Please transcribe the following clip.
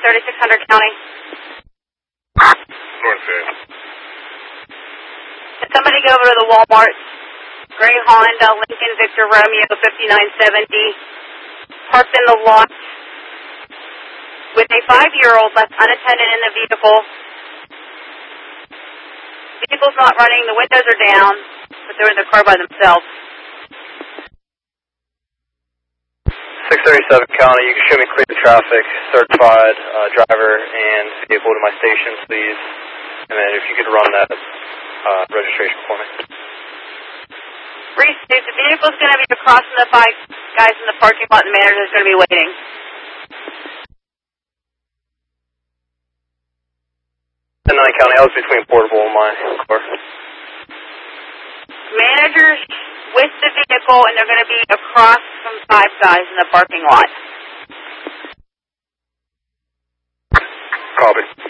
3600 County. Northfield. Can somebody go over to the Walmart? Gray Honda, Lincoln Victor Romeo 5970. Parked in the lot with a 5-year-old left unattended in the vehicle. The vehicle's not running, the windows are down, but they're in the car by themselves. 637 County, you can show me clear traffic, certified driver and vehicle to my station, please. And then if you could run that registration for me. Reese, the vehicle's going to be across from the 5 guys in the parking lot, and the manager's going to be waiting. And 9 County, I was between portable and my car. Manager's with the vehicle, and they're going to be across from 5 guys in the parking lot. Copy.